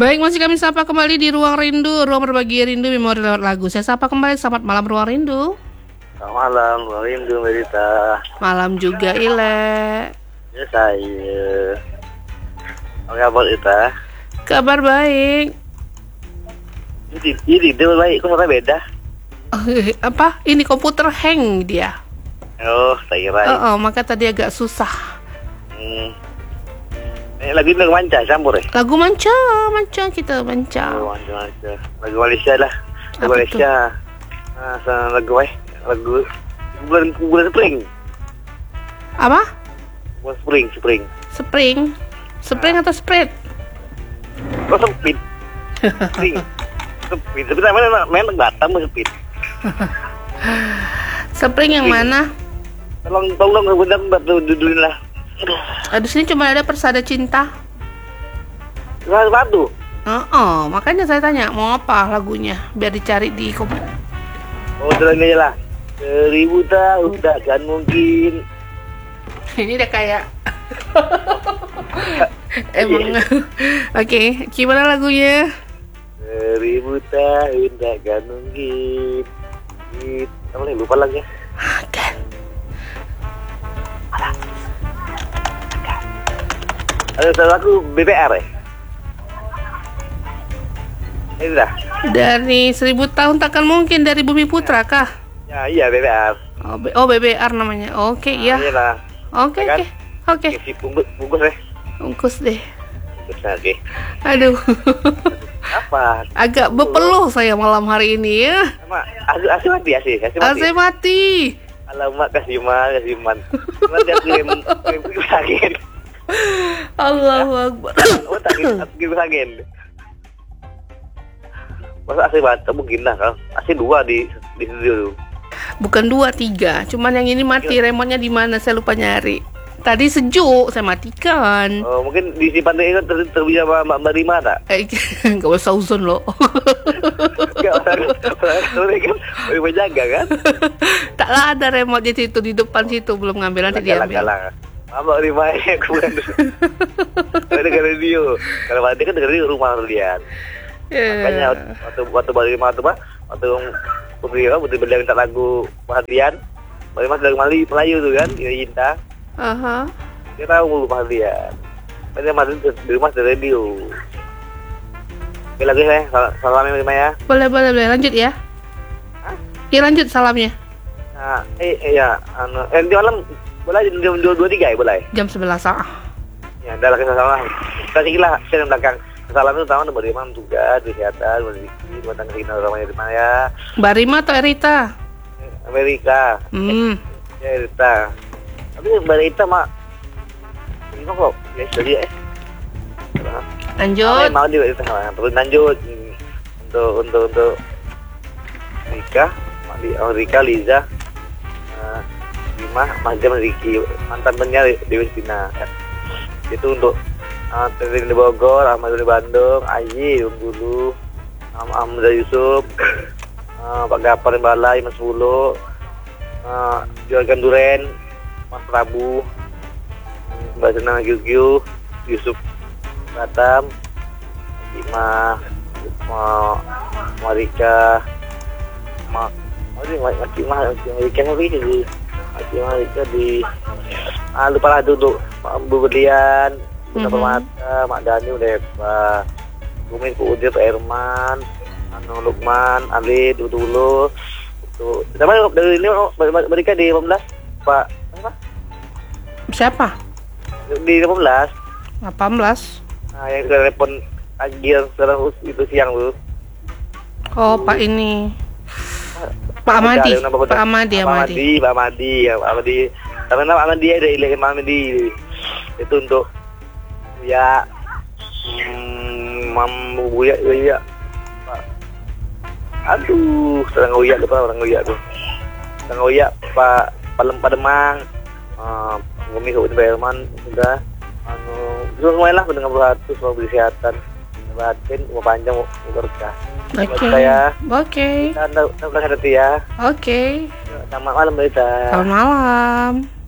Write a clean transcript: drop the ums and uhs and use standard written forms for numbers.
Baik, masih kami sapa kembali di Ruang Rindu, ruang berbagi rindu memori lewat lagu. Saya sapa kembali, selamat malam Ruang Rindu. Selamat malam, Ruang Rindu Merita. Malam juga Ile. Ya saya. Apa kabar Ita? Kabar baik. Ini dia baik, kok beda? Apa? Ini komputer hang dia. Oh, tak kira. Maka tadi agak susah. Lagu ini manca campur ya? Lagu manca kita manca. Oh, manca. Lagu Malaysia lah. Lagu Apa Malaysia. Lagu bulan spring. Apa? Bulan spring. Spring atau spread? Oh, sempit. Spring. Sempit. Tapi namanya main Batam sempit. Spring yang mana? Tolong undang dudulin lah. Di sini cuma ada Persada Cinta. Satu. Makanya saya tanya mau apa lagunya biar dicari di komputer. Oh, terus ini lah. 1000 tahun takkan mungkin. Ini udah kayak emang. Oke, gimana lagunya? 1000 tahun takkan mungkin. Apa nih, lupa lagi. Kan. Ada lagu BPR ya? Ini dah. Dari 1000 tahun takkan mungkin dari Bumi Putra kah? Ya, iya BPR. BBR namanya. Oke, ya. Iyalah. Oke. Si bungkus ya. Bungkus deh. Bungkus lagi. Aduh. Apa? Agak berpeluh saya malam hari ini ya. Sama asli mati. AC mati. Alamak kasih man. Nanti aku kirim sakit. Allahu Akbar. Oh, tak kirim sakit. Masa AC mati mungkin lah kan. AC 2 di studio tuh. Bukan 2, 3. Cuman yang ini mati. Remote-nya di mana? Saya lupa nyari. Tadi sejuk, saya matikan. Oh, mungkin disimpan itu terbiasa sama Mbak Rima tak? Gak usah uzon loh. Gak usah kan menjaga kan? Taklah ada remote di situ, di depan situ, belum ngambil, nanti diambil. Mbak Rima ya kemudian. Kalau dengar radio, kalau mati kan dengar radio rumah lihat. Makanya waktu Mbak Rima waktu Putri beliau minta lagu perhatian, Mbak Rima sedang Melayu tuh kan, Cinta. Dia tahu perhatian. Dia masih di rumah di radio. Oke, lagi saya salamnya Rima ya. Boleh lanjut ya. Ya lanjut salamnya. Nah, iya, di malam boleh jam 2:23 ya boleh. Jam 11 Ya, udah lagi salam. Kasih lah saya belakang. Salam itu tahu Mbak Rima juga kesehatan, rezeki, buat tangga ramanya di mana ya. Mbak Rima atau Erita? Amerika. Ya, Erita. Tapi Mbak Rita ini kok ya jadi lanjut. Mau juga itu terus lanjut untuk Rika, Liza, Rima, Majam, Riki, mantan penyiar Dewi Stina. Itu untuk Terdiri di Bogor, Ahmad di Bandung, Ayi, Bulu, Hamzah Yusuf, Pak Gapar di Balai, Mas Bulu, Juragan Duren, Mas Prabu, Mbak Senang Gyugyu, Yusuf Batam, Ima, Marika, Marika di lupa lah dulu Bu Berlian, Bunda Permata, Mak Dani udah Bumin, Pak Udir, Pak Herman, Lukman, Ali, dulu dari ini mereka di 15 Pak apa? Siapa? Di 18. Nah, yang telepon agil sekarang itu siang tuh. Oh, Pak ini. Pak Amadi. Karena nama Amadi ada Ilham Amadi. Itu untuk ya Buya. Aduh, orang Uya tuh. Orang Uya Pak Pademang. Ngomong ke Herman sudah semuanya lah pendengar berhati soal kesehatan batin umur panjang umur berkah. Oke. Kita udah hati ya. Oke. Selamat malam Berita. Selamat malam.